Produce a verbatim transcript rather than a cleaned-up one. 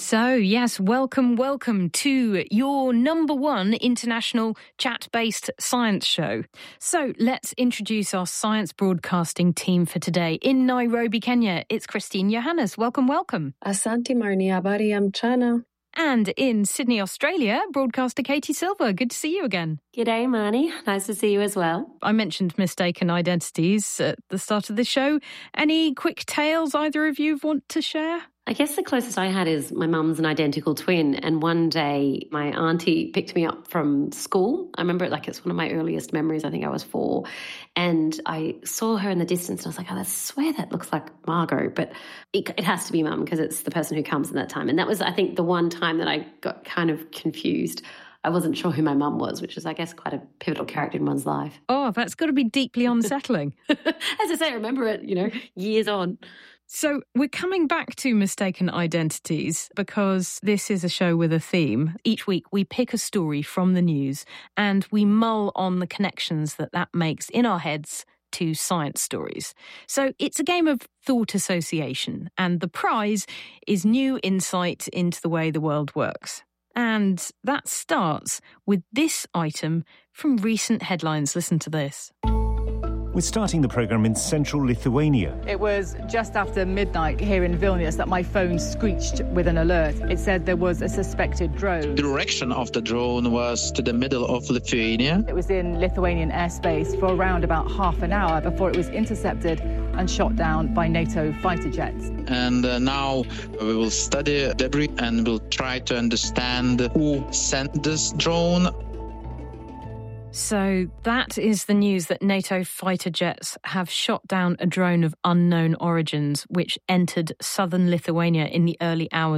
So, yes, welcome, welcome to your number one international chat-based science show. So, let's introduce our science broadcasting team for today. In Nairobi, Kenya, it's Christine Johannes. Welcome, welcome. Asante Marnie, habari ya mchana. And in Sydney, Australia, broadcaster Katie Silver. Good to see you again. G'day, Marnie. Nice to see you as well. I mentioned mistaken identities at the start of the show. Any quick tales either of you want to share? I guess the closest I had is my mum's an identical twin, and one day my auntie picked me up from school. I remember it like it's one of my earliest memories. I think I was four, and I saw her in the distance and I was like, oh, I swear that looks like Margot, but it, it has to be Mum because it's the person who comes in that time. And that was, I think, the one time that I got kind of confused. I wasn't sure who my mum was, which is, I guess, quite a pivotal character in one's life. Oh, that's got to be deeply unsettling. As I say, I remember it, you know, years on. So we're coming back to mistaken identities because this is a show with a theme. Each week we pick a story from the news and we mull on the connections that that makes in our heads to science stories. So it's a game of thought association, and the prize is new insight into the way the world works. And that starts with this item from recent headlines. Listen to this. We're starting the programme in central Lithuania. It was just after midnight here in Vilnius that my phone screeched with an alert. It said there was a suspected drone. The direction of the drone was to the middle of Lithuania. It was in Lithuanian airspace for around about half an hour before it was intercepted and shot down by NATO fighter jets. And uh, now we will study debris and we'll try to understand who sent this drone. So that is the news that NATO fighter jets have shot down a drone of unknown origins which entered southern Lithuania in the early hours